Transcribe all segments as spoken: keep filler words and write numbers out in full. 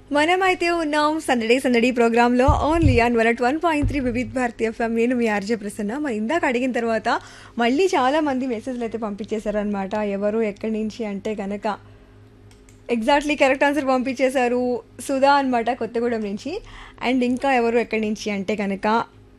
మనమైతే ఉన్నాం సందడి సందడి ప్రోగ్రాంలో only on one at one point three Vividh Bharati FM. నేను మీ ఆర్జే ప్రసన్న. మరి ఇందాక అడిగిన తర్వాత మళ్ళీ చాలా మంది మెసేజ్లు అయితే పంపించేశారనమాట. ఎవరు ఎక్కడి నుంచి అంటే కనుక ఎగ్జాక్ట్లీ కరెక్ట్ ఆన్సర్ పంపించేశారు సుధా అనమాట, కొత్తగూడెం నుంచి. అండ్ ఇంకా ఎవరు ఎక్కడి నుంచి అంటే కనుక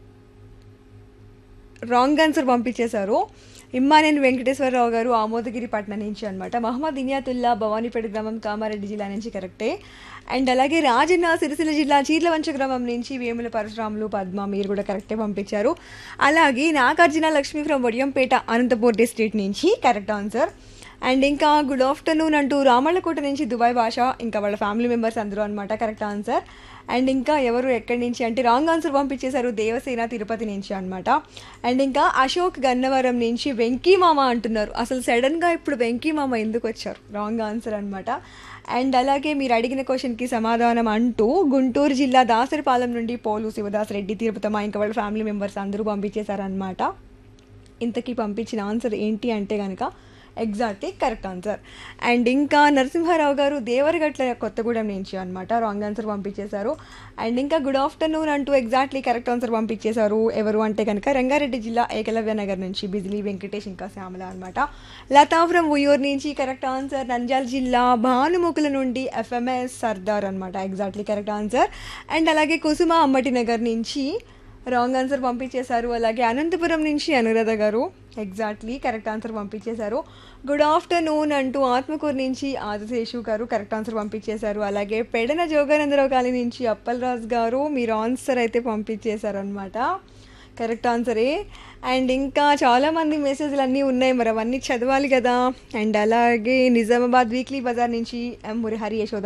రాంగ్ ఆన్సర్ పంపించేశారు ఇమ్మానేని వెంకటేశ్వరరావు గారు ఆమోదగిరి పట్నం నుంచి అనమాట. మహమ్మద్ ఇనియాతుల్లా భవానీపేట గ్రామం కామారెడ్డి జిల్లా నుంచి కరెక్టే. అండ్ అలాగే రాజన్న సిరిసిల్ల జిల్లా చీర్లవంచ గ్రామం నుంచి వేముల పరశురాములు పద్మ మీరు కూడా కరెక్టే పంపించారు. అలాగే నాగార్జున లక్ష్మి ఫ్రమ్ వడియంపేట అనంతపూర్ డిస్ట్రిక్ట్ నుంచి కరెక్ట్ ఆన్సర్. అండ్ ఇంకా గుడ్ ఆఫ్టర్నూన్ అంటూ రామళ్ళకోట నుంచి దుబాయ్ భాష ఇంకా వాళ్ళ ఫ్యామిలీ మెంబర్స్ అందరూ అనమాట కరెక్ట్ ఆన్సర్. అండ్ ఇంకా ఎవరు ఎక్కడి నుంచి అంటే రాంగ్ ఆన్సర్ పంపించేశారు దేవసేన తిరుపతి నుంచి అనమాట. అండ్ ఇంకా అశోక్ గన్నవరం నుంచి వెంకీ మామ అంటున్నారు. అసలు సడన్గా ఇప్పుడు వెంకీ మామ ఎందుకు వచ్చారు? రాంగ్ ఆన్సర్ అనమాట. అండ్ అలాగే మీరు అడిగిన క్వశ్చన్కి సమాధానం అంటూ గుంటూరు జిల్లా దాసరిపాలెం నుండి పోలు శివదాస్ రెడ్డి తిరుపతమ్మ ఇంకా వాళ్ళ ఫ్యామిలీ మెంబర్స్ అందరూ పంపించేశారనమాట. ఇంతకీ పంపించిన ఆన్సర్ ఏంటి అంటే కనుక ఎగ్జాక్ట్లీ కరెక్ట్ ఆన్సర్. అండ్ ఇంకా నరసింహారావు గారు దేవరగట్ల కొత్తగూడెం నుంచి అనమాట రాంగ్ ఆన్సర్ పంపించేశారు. అండ్ ఇంకా గుడ్ ఆఫ్టర్నూన్ అంటూ ఎగ్జాక్ట్లీ కరెక్ట్ ఆన్సర్ పంపించేశారు ఎవరు అంటే కనుక రంగారెడ్డి జిల్లా ఏకలవ్య నగర్ నుంచి బిజిలీ వెంకటేష్ ఇంకా శ్యామల అనమాట. లతా ఫ్రమ్ ఉయ్యూరు నుంచి కరెక్ట్ ఆన్సర్. నంద్యాల జిల్లా భానుముఖుల నుండి ఎఫ్ఎంఎస్ సర్దార్ అనమాట ఎగ్జాక్ట్లీ కరెక్ట్ ఆన్సర్. అండ్ అలాగే కుసుమ అమ్మటి నగర్ నుంచి రాంగ్ ఆన్సర్ పంపించేశారు. అలాగే అనంతపురం నుంచి అనురాధ గారు ఎగ్జాక్ట్లీ కరెక్ట్ ఆన్సర్ పంపించేశారు. గుడ్ ఆఫ్టర్నూన్ అంటూ ఆత్మకూరు నుంచి ఆదిశేషు గారు కరెక్ట్ ఆన్సర్ పంపించేశారు. అలాగే పెడన జోగానందరావు కాలనీ నుంచి అప్పలరాజు గారు మీరు ఆన్సర్ అయితే పంపించేశారు అనమాట కరెక్ట్ ఆన్సరే. అండ్ ఇంకా చాలామంది మెసేజ్లు అన్నీ ఉన్నాయి, మరి అవన్నీ చదవాలి కదా. అండ్ అలాగే నిజామాబాద్ వీక్లీ బజార్ నుంచి ఎం మురహరి యశోద